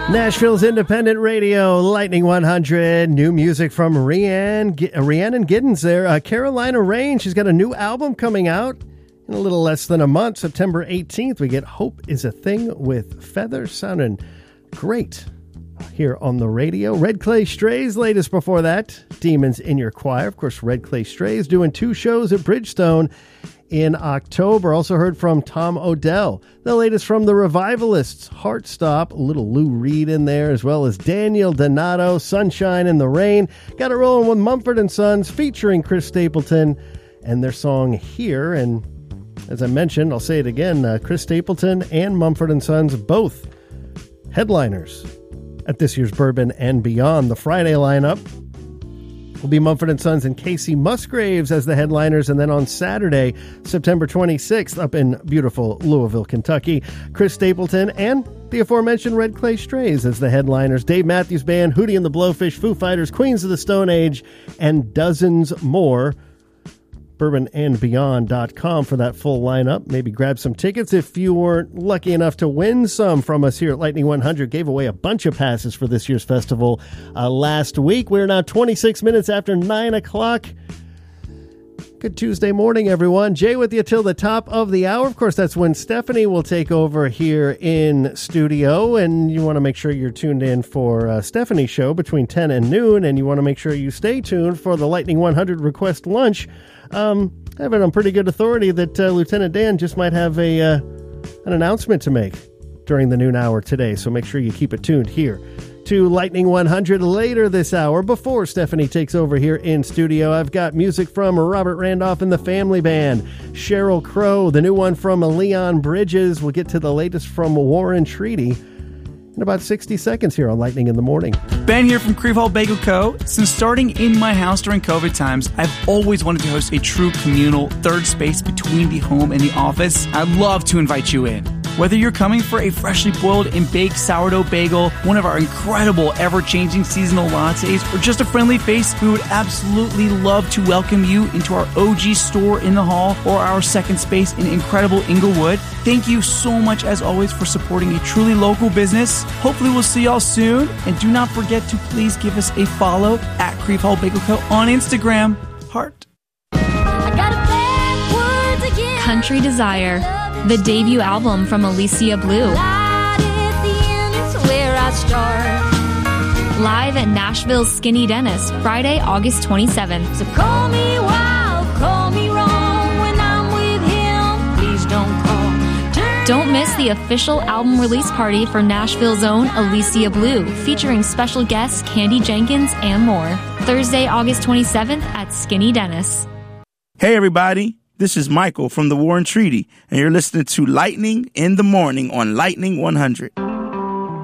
Nashville's independent radio, Lightning 100. New music from Rhiannon Giddens there. Carolina Rain, she's got a new album coming out in a little less than a month. September 18th, we get Hope is a Thing with Feather, sounding great here on the radio. Red Clay Strays, latest before that, Demons in Your Choir. Of course, Red Clay Strays doing 2 shows at Bridgestone in October. Also heard from Tom Odell. The latest from the Revivalists, Heartstop, a little Lou Reed in there, as well as Daniel Donato, Sunshine in the Rain. Got it rolling with Mumford & Sons featuring Chris Stapleton and their song Here. And as I mentioned, I'll say it again, Chris Stapleton and Mumford & Sons, both headliners at this year's Bourbon and Beyond. The Friday lineup will be Mumford & Sons and Casey Musgraves as the headliners. And then on Saturday, September 26th, up in beautiful Louisville, Kentucky, Chris Stapleton and the aforementioned Red Clay Strays as the headliners. Dave Matthews Band, Hootie and the Blowfish, Foo Fighters, Queens of the Stone Age, and dozens more. bourbonandbeyond.com for that full lineup. Maybe grab some tickets if you weren't lucky enough to win some from us here at Lightning 100. Gave away a bunch of passes for this year's festival last week. We're now 26 minutes after 9 o'clock. Good Tuesday morning, everyone. Jay with you till the top of the hour. Of course, that's when Stephanie will take over here in studio, and you want to make sure you're tuned in for Stephanie's show between 10 and noon, and you want to make sure you stay tuned for the Lightning 100 Request Lunch. I have it on pretty good authority that Lieutenant Dan just might have an announcement to make during the noon hour today, so make sure you keep it tuned here to Lightning 100 later this hour. Before Stephanie takes over here in studio, I've got music from Robert Randolph and the Family Band, Sheryl Crow, the new one from Leon Bridges. We'll get to the latest from War and Treaty in about 60 seconds here on Lightning in the Morning. Ben here from Creve Hall Bagel Co. Since starting in my house during COVID times, I've always wanted to host a true communal third space between the home and the office. I'd love to invite you in. Whether you're coming for a freshly boiled and baked sourdough bagel, one of our incredible ever-changing seasonal lattes, or just a friendly face, we would absolutely love to welcome you into our OG store in the hall or our second space in incredible Inglewood. Thank you so much, as always, for supporting a truly local business. Hopefully we'll see y'all soon. And do not forget to please give us a follow at Creve Hall Bagel Co. on Instagram. Heart. Country Desire, the debut album from Alicia Blue. Live at Nashville's Skinny Dennis, Friday, August 27th. So call me wild, call me wrong. When I'm with him, please don't call. Don't miss the official album release party for Nashville's own Alicia Blue, featuring special guests Candy Jenkins and more. Thursday, August 27th at Skinny Dennis. Hey, everybody. This is Michael from the War and Treaty, and you're listening to Lightning in the Morning on Lightning 100.